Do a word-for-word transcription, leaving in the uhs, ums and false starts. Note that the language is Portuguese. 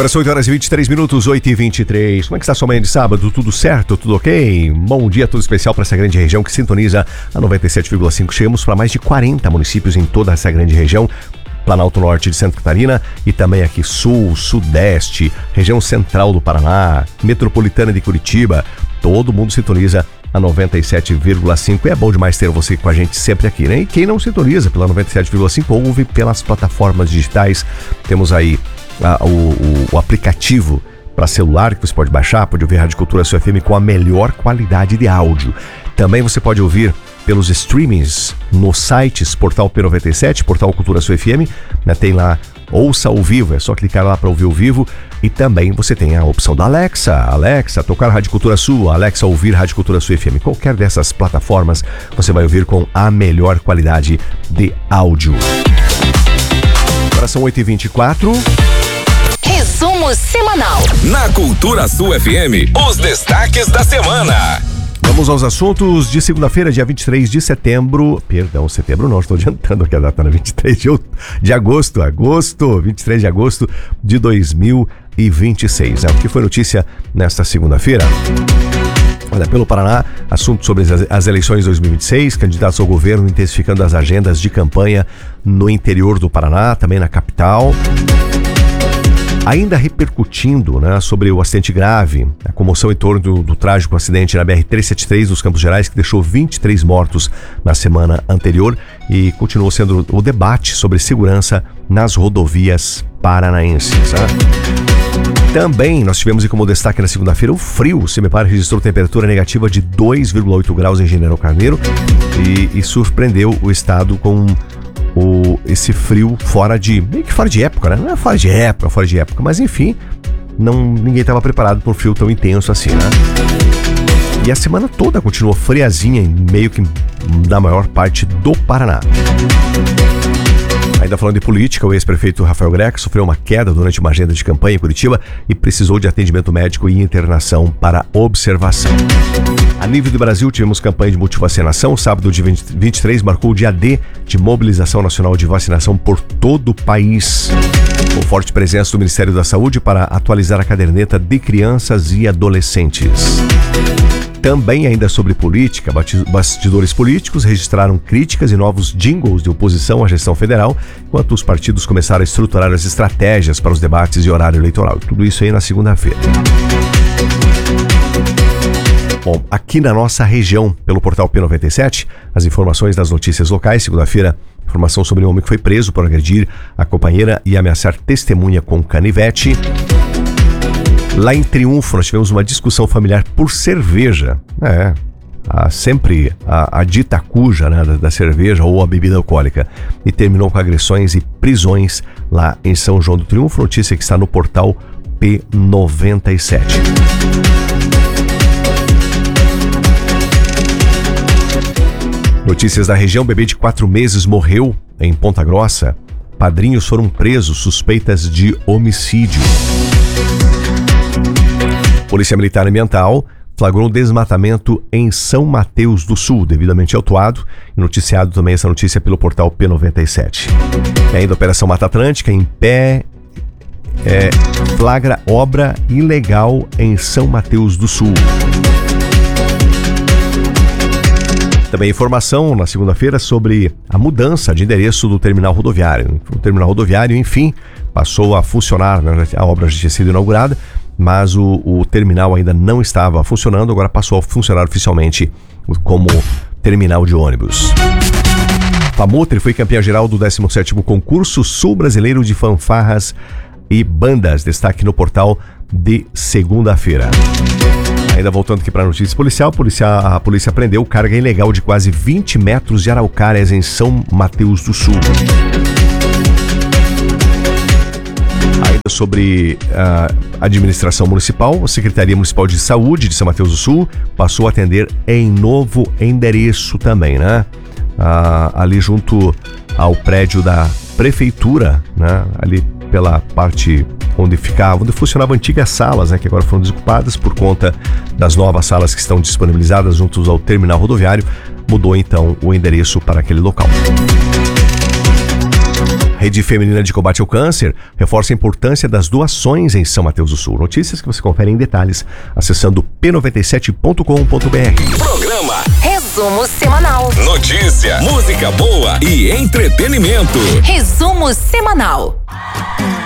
Agora são oito horas e vinte e três minutos, oito e vinte e três. Como é que está sua manhã de sábado? Tudo certo? Tudo ok? Bom dia, tudo especial para essa grande região que sintoniza a noventa e sete vírgula cinco. Chegamos para mais de quarenta municípios em toda essa grande região. Planalto Norte de Santa Catarina e também aqui Sul, Sudeste, região central do Paraná, metropolitana de Curitiba. Todo mundo sintoniza a noventa e sete vírgula cinco. É bom demais ter você com a gente sempre aqui, né? E quem não sintoniza pela noventa e sete vírgula cinco, ouve pelas plataformas digitais. Temos aí a, o, o, o aplicativo para celular que você pode baixar, pode ouvir Rádio Cultura Sul F M com a melhor qualidade de áudio. Também você pode ouvir pelos streamings nos sites Portal P noventa e sete, Portal Cultura Sul F M, né? Tem lá Ouça ao Vivo, é só clicar lá para ouvir ao vivo. E também você tem a opção da Alexa, Alexa, tocar Rádio Cultura Sul, Alexa ouvir Rádio Cultura Sul F M. Qualquer dessas plataformas você vai ouvir com a melhor qualidade de áudio. Agora são oito e vinte e quatro. Resumo semanal. Na Cultura Sul F M, os destaques da semana. Vamos aos assuntos de segunda-feira, dia vinte e três de setembro. Perdão, setembro não, estou adiantando aqui a data, na vinte e três de, de agosto. Agosto, vinte e três de agosto de dois mil e vinte e seis. É o que foi notícia nesta segunda-feira. Olha, pelo Paraná, assunto sobre as, as eleições de dois mil e vinte e seis, candidatos ao governo intensificando as agendas de campanha no interior do Paraná, também na capital. Ainda repercutindo, né, sobre o acidente grave, a comoção em torno do, do trágico acidente na B R trezentos e setenta e três dos Campos Gerais, que deixou vinte e três mortos na semana anterior, e continuou sendo o debate sobre segurança nas rodovias paranaenses. Né? Também nós tivemos como destaque na segunda-feira o frio. O CIMEPAR registrou temperatura negativa de dois vírgula oito graus em General Carneiro e, e surpreendeu o estado com O, esse frio fora de, meio que fora de época, né? Não é fora de época, fora de época, mas enfim, não, ninguém estava preparado para um frio tão intenso assim, né? E a semana toda continuou friazinha, meio que na maior parte do Paraná. Ainda falando de política, o ex-prefeito Rafael Greca sofreu uma queda durante uma agenda de campanha em Curitiba e precisou de atendimento médico e internação para observação. A nível do Brasil, tivemos campanha de multivacinação. Sábado, dia vinte e três, marcou o dia D de mobilização nacional de vacinação por todo o país. Com forte presença do Ministério da Saúde para atualizar a caderneta de crianças e adolescentes. Também ainda sobre política, bastidores políticos registraram críticas e novos jingles de oposição à gestão federal, enquanto os partidos começaram a estruturar as estratégias para os debates e horário eleitoral. Tudo isso aí na segunda-feira. Bom, aqui na nossa região, pelo portal P noventa e sete, as informações das notícias locais. Segunda-feira, informação sobre um homem que foi preso por agredir a companheira e ameaçar testemunha com canivete. Lá em Triunfo, nós tivemos uma discussão familiar por cerveja. É, a, sempre a, a dita cuja, né, da, da cerveja ou a bebida alcoólica. E terminou com agressões e prisões lá em São João do Triunfo. Notícia que está no portal P noventa e sete. Notícias da região: bebê de quatro meses morreu em Ponta Grossa. Padrinhos foram presos suspeitas de homicídio. Polícia Militar Ambiental flagrou um desmatamento em São Mateus do Sul, devidamente autuado, e noticiado também essa notícia pelo portal P noventa e sete. E ainda a Operação Mata Atlântica, em pé, é, flagra obra ilegal em São Mateus do Sul. Também informação na segunda-feira sobre a mudança de endereço do terminal rodoviário. O terminal rodoviário, enfim, passou a funcionar, né? A obra já tinha sido inaugurada, mas o, o terminal ainda não estava funcionando, agora passou a funcionar oficialmente como terminal de ônibus. Famutri foi campeã geral do décimo sétimo concurso Sul Brasileiro de Fanfarras e Bandas. Destaque no portal de segunda-feira. Ainda voltando aqui para a notícia policial, a polícia, a polícia prendeu carga ilegal de quase vinte metros de araucárias em São Mateus do Sul. Ainda sobre a uh, administração municipal, a Secretaria Municipal de Saúde de São Mateus do Sul passou a atender em novo endereço também, né? Uh, ali junto ao prédio da prefeitura, né? Ali pela parte onde ficava, onde funcionavam antigas salas, né, que agora foram desocupadas por conta das novas salas que estão disponibilizadas junto ao terminal rodoviário. Mudou então o endereço para aquele local. Rede Feminina de Combate ao Câncer reforça a importância das doações em São Mateus do Sul. Notícias que você confere em detalhes acessando p noventa e sete ponto com ponto b r. Programa Resumo semanal. Notícia, música boa e entretenimento. Resumo semanal.